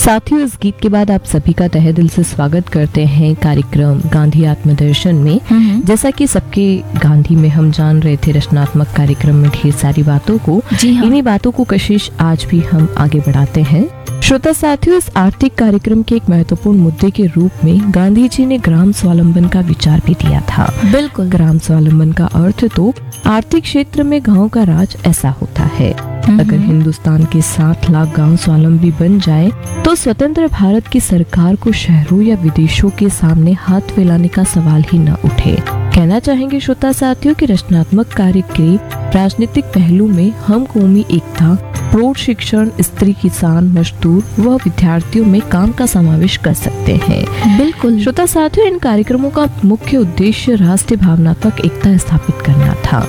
साथियों, इस गीत के बाद आप सभी का तहे दिल से स्वागत करते हैं कार्यक्रम गांधी आत्मदर्शन में। जैसा कि सबके गांधी में हम जान रहे थे रचनात्मक कार्यक्रम में ढेर सारी बातों को, इन्हीं बातों को कशिश आज भी हम आगे बढ़ाते हैं। श्रोता साथियों, इस आर्थिक कार्यक्रम के एक महत्वपूर्ण मुद्दे के रूप में गांधी जी ने ग्राम स्वावलंबन का विचार भी दिया था। बिल्कुल, ग्राम स्वावलंबन का अर्थ तो आर्थिक क्षेत्र में गांव का राज ऐसा होता है। अगर हिंदुस्तान के 7 लाख गांव स्वावलंबी बन जाए तो स्वतंत्र भारत की सरकार को शहरों या विदेशों के सामने हाथ फैलाने का सवाल ही न उठे। कहना चाहेंगे श्रोता साथियों कि रचनात्मक कार्य के राजनीतिक पहलू में हम कौमी एकता, प्रौढ़ शिक्षण, स्त्री, किसान, मजदूर व विद्यार्थियों में काम का समावेश कर सकते हैं। बिल्कुल श्रोता साथियों, इन कार्यक्रमों का मुख्य उद्देश्य राष्ट्रीय भावनात्मक एकता स्थापित करना था।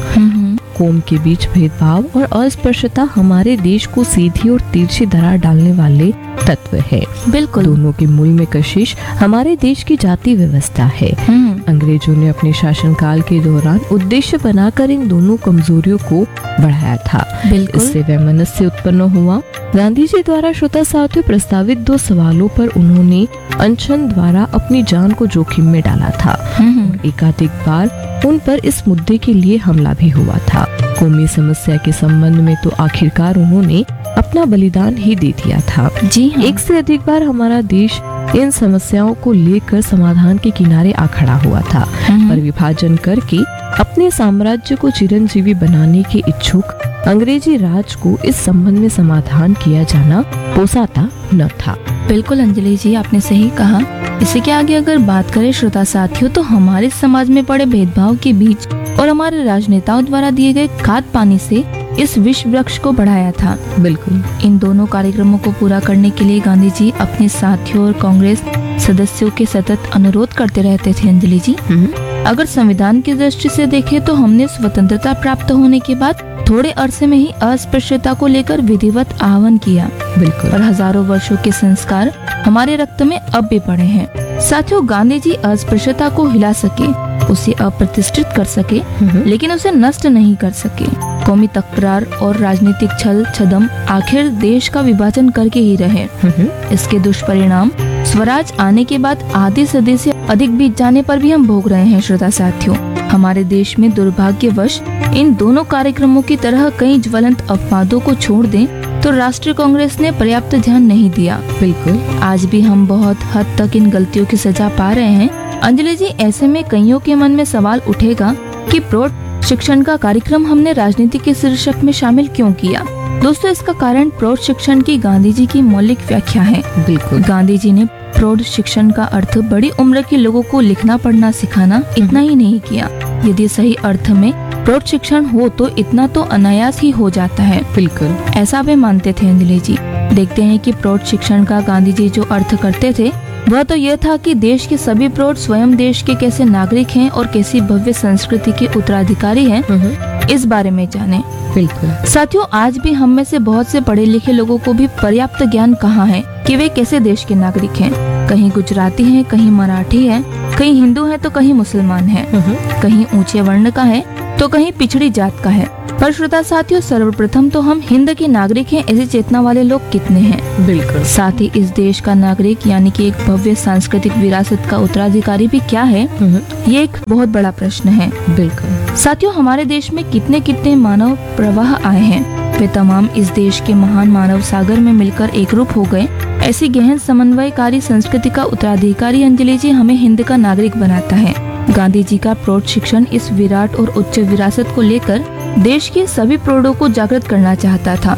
कौम के बीच भेदभाव और अस्पृश्यता हमारे देश को सीधी और तिरछी दरार डालने वाले तत्व है। बिल्कुल, दोनों के मूल में कशिश हमारे देश की जाति व्यवस्था है। अंग्रेजों ने अपने शासनकाल के दौरान उद्देश्य बनाकर इन दोनों कमजोरियों को बढ़ाया था। इससे वैमनस्य उत्पन्न हुआ। गांधी जी द्वारा श्रोता साथियों प्रस्तावित 2 सवालों पर उन्होंने अनशन द्वारा अपनी जान को जोखिम में डाला था। एकाधिक बार उन पर इस मुद्दे के लिए हमला भी हुआ था। कौमी समस्या के संबंध में तो आखिरकार उन्होंने अपना बलिदान ही दे दिया था। जी हाँ। एक से अधिक बार हमारा देश इन समस्याओं को लेकर समाधान के किनारे आ खड़ा हुआ था, पर विभाजन करके अपने साम्राज्य को चिरंजीवी बनाने के इच्छुक अंग्रेजी राज को इस संबंध में समाधान किया जाना पोसाता न था। बिल्कुल अंजलि जी, आपने सही कहा। इसी के आगे अगर बात करें श्रोता साथियों, तो हमारे समाज में पड़े भेदभाव के बीच और हमारे राजनेताओं द्वारा दिए गए खाद पानी से इस विश्व वृक्ष को बढ़ाया था। बिल्कुल, इन दोनों कार्यक्रमों को पूरा करने के लिए गांधी जी अपने साथियों और कांग्रेस सदस्यों के सतत अनुरोध करते रहते थे। अंजलि जी, अगर संविधान की दृष्टि से देखें तो हमने स्वतंत्रता प्राप्त होने के बाद थोड़े अरसे में ही अस्पृश्यता को लेकर विधिवत आह्वान किया। बिल्कुल, और हजारों वर्षों के संस्कार हमारे रक्त में अब भी पड़े हैं। साथियों, गांधी जी अस्पृश्यता को हिला सके, उसे अप्रतिष्ठित कर सके, लेकिन उसे नष्ट नहीं कर सके। कौमी तकरार और राजनीतिक छल छदम आखिर देश का विभाजन करके ही रहे। इसके दुष्परिणाम स्वराज आने के बाद आधी सदी से अधिक बीत जाने पर भी हम भोग रहे हैं। श्रोता साथियों, हमारे देश में दुर्भाग्यवश इन दोनों कार्यक्रमों की तरह कई ज्वलंत अपवादों को छोड़ दें तो राष्ट्रीय कांग्रेस ने पर्याप्त ध्यान नहीं दिया। बिल्कुल, आज भी हम बहुत हद तक इन गलतियों की सजा पा रहे हैं। अंजलि जी, ऐसे में कईयों के मन में सवाल उठेगा कि प्रौढ़ शिक्षण का कार्यक्रम हमने राजनीति के शीर्षक में शामिल क्यों किया। दोस्तों, इसका कारण प्रौढ़ शिक्षण की गांधी जी की मौलिक व्याख्या है। बिल्कुल, गांधी जी ने प्रौढ़ शिक्षण का अर्थ बड़ी उम्र के लोगों को लिखना पढ़ना सिखाना इतना ही नहीं किया। यदि सही अर्थ में प्रौढ़ शिक्षण हो तो इतना तो अनायास ही हो जाता है। बिल्कुल, ऐसा वे मानते थे। अंजलि जी, देखते हैं कि प्रौढ़ शिक्षण का गांधी जी जो अर्थ करते थे वह तो यह था कि देश के सभी प्रौढ़ स्वयं देश के कैसे नागरिक हैं और कैसी भव्य संस्कृति के उत्तराधिकारी हैं, इस बारे में जाने। बिल्कुल साथियों, आज भी हम में से बहुत से पढ़े लिखे लोगों को भी पर्याप्त ज्ञान कहाँ है कि वे कैसे देश के नागरिक हैं। कहीं गुजराती हैं, कहीं मराठी हैं, कहीं हिंदू हैं तो कहीं मुसलमान हैं, कहीं ऊंचे वर्ण का है तो कहीं पिछड़ी जात का है। पर श्रोता साथियों, सर्वप्रथम तो हम हिंद के नागरिक हैं, ऐसी चेतना वाले लोग कितने हैं। बिल्कुल, साथ ही इस देश का नागरिक यानी कि एक भव्य सांस्कृतिक विरासत का उत्तराधिकारी भी क्या है, ये एक बहुत बड़ा प्रश्न है। बिल्कुल साथियों, हमारे देश में कितने कितने मानव प्रवाह आए हैं, वे तमाम इस देश के महान मानव सागर में मिलकर एक रूप हो गए। ऐसी गहन समन्वयकारी संस्कृति का उत्तराधिकारी अंजलि जी हमें हिंद का नागरिक बनाता है। गांधी जी का प्रौढ़ शिक्षण इस विराट और उच्च विरासत को लेकर देश के सभी प्रौढ़ों को जागृत करना चाहता था।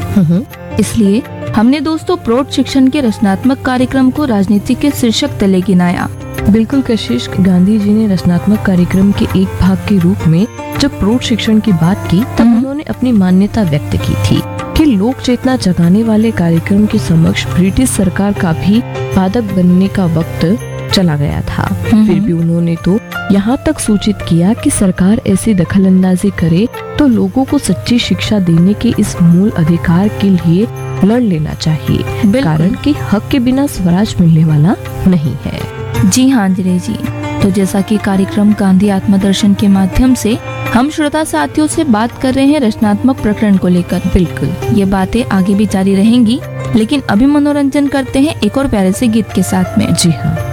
इसलिए हमने दोस्तों प्रौढ़ शिक्षण के रचनात्मक कार्यक्रम को राजनीति के शीर्षक तले गिनाया। बिल्कुल कशिश, गांधी जी ने रचनात्मक कार्यक्रम के एक भाग के रूप में जब प्रौढ़ शिक्षण की बात की तब उन्होंने अपनी मान्यता व्यक्त की थी कि लोक चेतना जगाने वाले कार्यक्रम के समक्ष ब्रिटिश सरकार का भी बाधक बनने का वक्त चला गया था। फिर भी उन्होंने तो यहाँ तक सूचित किया कि सरकार ऐसी दखलंदाजी करे तो लोगों को सच्ची शिक्षा देने के इस मूल अधिकार के लिए लड़ लेना चाहिए, कारण कि हक के बिना स्वराज मिलने वाला नहीं है। जी हाँ अंजलि जी, तो जैसा कि कार्यक्रम गांधी आत्मदर्शन के माध्यम से हम श्रोता साथियों से बात कर रहे हैं रचनात्मक प्रकरण को लेकर। बिल्कुल, ये बातें आगे भी जारी रहेंगी, लेकिन अभी मनोरंजन करते हैं एक और प्यारे से गीत के साथ में। जी हाँ।